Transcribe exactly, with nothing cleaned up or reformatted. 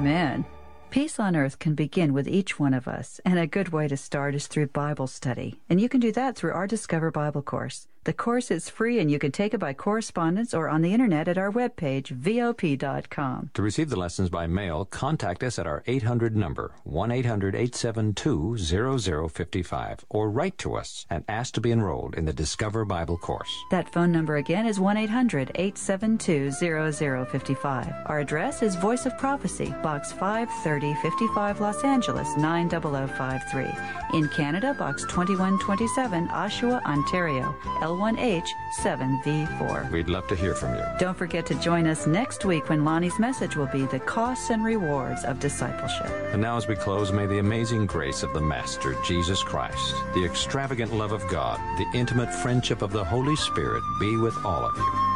Amen. Peace on earth can begin with each one of us, and a good way to start is through Bible study. And you can do that through our Discover Bible course. The course is free, and you can take it by correspondence or on the internet at our webpage, V O P dot com. To receive the lessons by mail, contact us at our eight hundred number, one eight hundred eight seven two zero zero five five, or write to us and ask to be enrolled in the Discover Bible course. That phone number again is one eight hundred eight seven two zero zero five five. Our address is Voice of Prophecy, Box five thirty fifty-five, Los Angeles, nine zero zero five three. In Canada, Box twenty-one twenty-seven, Oshawa, Ontario, L one H seven V four. We'd love to hear from you. Don't forget to join us next week when Lonnie's message will be the costs and rewards of discipleship. And now as we close, may the amazing grace of the Master, Jesus Christ, the extravagant love of God, the intimate friendship of the Holy Spirit be with all of you.